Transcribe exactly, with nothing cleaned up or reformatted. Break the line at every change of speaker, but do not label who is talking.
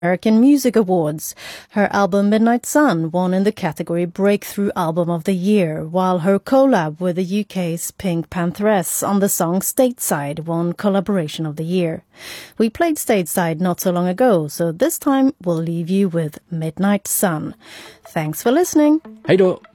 American Music Awards. Her album Midnight Sun won in the category Breakthrough Album of the Year, while her collab with the U K's Pink Pantheress on the song Stateside won Collaboration of the Year. We played Stateside not so long ago, so this time we'll leave you with Midnight Sun. Thanks for listening.
Hej då!